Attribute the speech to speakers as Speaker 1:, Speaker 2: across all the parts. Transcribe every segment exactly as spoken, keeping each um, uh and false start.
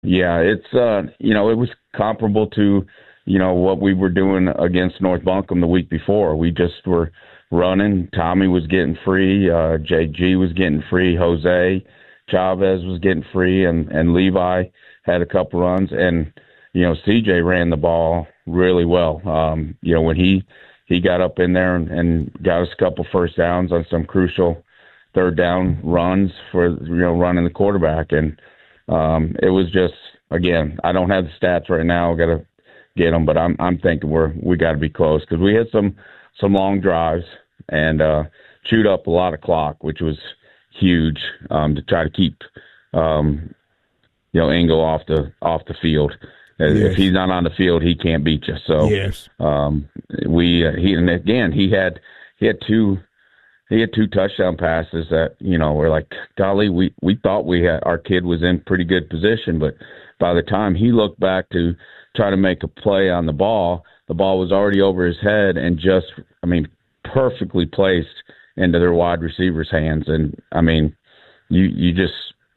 Speaker 1: Yeah, it's uh, you know, it was comparable to, you know, what we were doing against North Buncombe the week before. We just were running. Tommy was getting free. Uh, J G was getting free. Jose Chavez was getting free, and and Levi had a couple runs, and you know, C J ran the ball really well. Um, you know, when he he got up in there and, and got us a couple first downs on some crucial third down runs for, you know, running the quarterback. And um, it was just, again, I don't have the stats right now. I got to get them, but I'm I'm thinking we're we got to be close because we had some some long drives and uh, chewed up a lot of clock, which was huge um, to try to keep um, you know, Engel off the off the field. Yes. If he's not on the field, he can't beat you. So
Speaker 2: yes,
Speaker 1: um, we uh, he and again he had he had two he had two touchdown passes that, you know, we're like, golly, we we thought we had our kid was in pretty good position, but by the time he looked back to try to make a play on the ball, the ball was already over his head and just, I mean, perfectly placed into their wide receiver's hands. And I mean, you you just.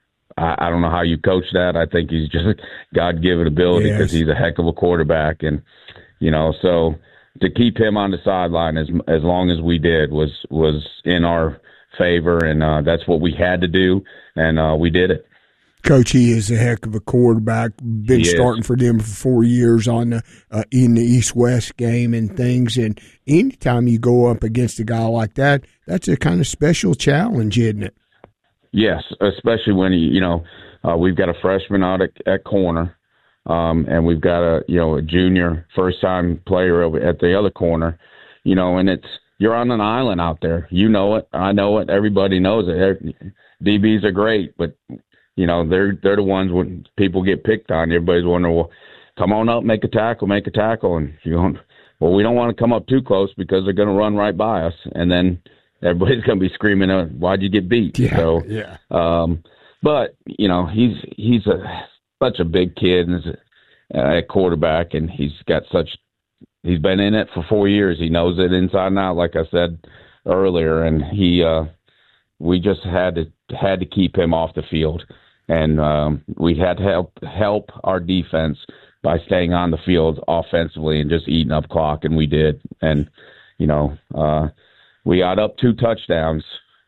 Speaker 1: I don't know how you coach that. I think he's just God-given ability because yes. he's a heck of a quarterback. And, you know, so to keep him on the sideline as as long as we did was was in our favor, and uh, that's what we had to do, and uh, we did it.
Speaker 2: Coach, he is a heck of a quarterback. Been he starting is. for them for four years on the, uh, in the East-West game and things. And anytime you go up against a guy like that, that's a kind of special challenge, isn't it?
Speaker 1: Yes, especially when, you know, uh, we've got a freshman out at, at corner, um, and we've got a, you know, a junior first-time player over at the other corner, you know, and it's, you're on an island out there. You know it. I know it. Everybody knows it. D Bs are great, but, you know, they're they're the ones when people get picked on. Everybody's wondering, well, come on up, make a tackle, make a tackle. And you don't, well, we don't want to come up too close because they're going to run right by us. And then everybody's going to be screaming, uh, why'd you get beat?
Speaker 2: Yeah,
Speaker 1: so,
Speaker 2: yeah.
Speaker 1: Um, but, you know, he's he's a, such a big kid and is a, a quarterback, and he's got such – he's been in it for four years. He knows it inside and out, like I said earlier, and he uh, we just had to had to keep him off the field. And um, we had to help, help our defense by staying on the field offensively and just eating up clock, and we did. And, you know, uh, we got up two touchdowns,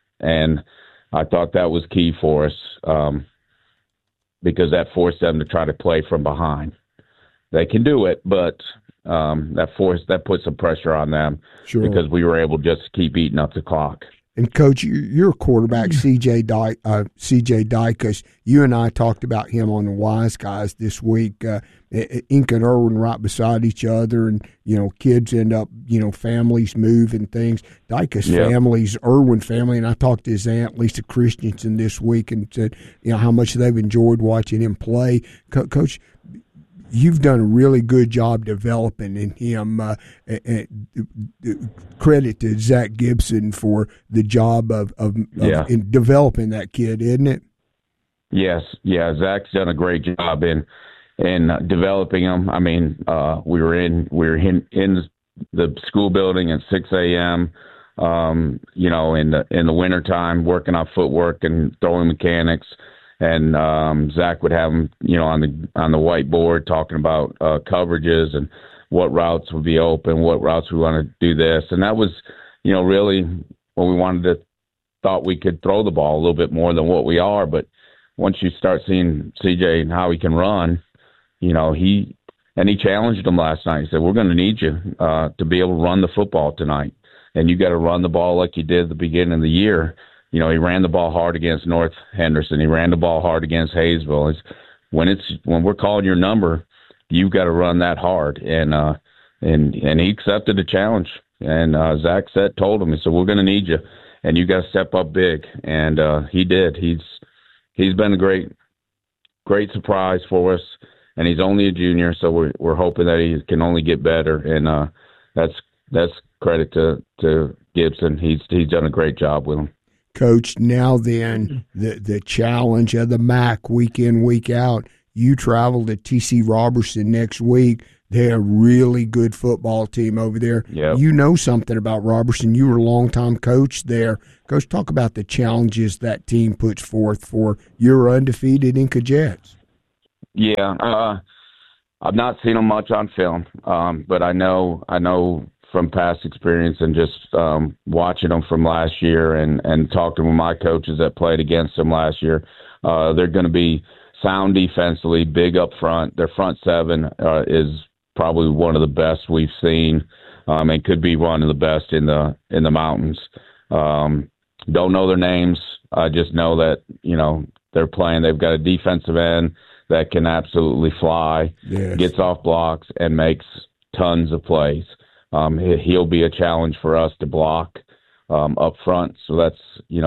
Speaker 1: and I thought that was key for us um, because that forced them to try to play from behind. They can do it, but um, that forced that put some pressure on them
Speaker 2: sure.
Speaker 1: because we were able just to keep eating up the clock.
Speaker 2: And, Coach, your quarterback, C J Dyke, uh, C J Dykus, you and I talked about him on the Wise Guys this week. Uh, Ink and Irwin right beside each other, and, you know, kids end up, you know, families move and things. Dykus
Speaker 1: yep.
Speaker 2: family's Irwin family, and I talked to his aunt, Lisa Christensen, this week and said, you know, how much they've enjoyed watching him play. Co- Coach, you've done a really good job developing in him. Uh, and credit to Zach Gibson for the job of, of, of
Speaker 1: yeah.
Speaker 2: in developing that kid, isn't it?
Speaker 1: Yes, yeah. Zach's done a great job in in developing him. I mean, uh, we were in we were in, in the school building at six a.m. Um, you know, in the in the wintertime, working on footwork and throwing mechanics. And um, Zach would have him, you know, on the on the whiteboard talking about uh, coverages and what routes would be open, what routes we want to do this, and that was, you know, really when we wanted to thought we could throw the ball a little bit more than what we are. But once you start seeing C J and how he can run, you know, he and he challenged him last night. He said, "We're going to need you uh, to be able to run the football tonight, and you got to run the ball like you did at the beginning of the year." You know, he ran the ball hard against North Henderson. He ran the ball hard against Hayesville. It's, when it's when we're calling your number, you've got to run that hard. And uh, and and he accepted the challenge. And uh, Zach said, told him, he said, "We're going to need you, and you got to step up big." And uh, he did. He's he's been a great great surprise for us. And he's only a junior, so we're we're hoping that he can only get better. And uh, that's that's credit to to Gibson. He's he's done a great job with him.
Speaker 2: Coach, now then, the the challenge of the M A C week in, week out. You travel to T C Robertson next week. They're a really good football team over there.
Speaker 1: Yep.
Speaker 2: You know something about Robertson. You were a longtime coach there. Coach, talk about the challenges that team puts forth for your undefeated Inca Jets.
Speaker 1: Yeah, uh, I've not seen him much on film, um, but I know I know from past experience and just um, watching them from last year and, and talking with my coaches that played against them last year. Uh, they're going to be sound defensively, big up front. Their front seven uh, is probably one of the best we've seen, um, and could be one of the best in the in the mountains. Um, don't know their names. I just know that, you know, they're playing. They've got a defensive end that can absolutely fly,
Speaker 2: yes.
Speaker 1: gets off blocks, and makes tons of plays. Um, he, he'll be a challenge for us to block um, up front. So that's, you know,